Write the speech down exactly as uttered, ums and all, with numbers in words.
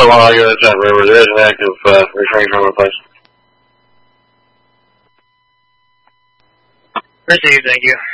it while I go to the chat room. There is an active uh, returning from my place. Received, thank you.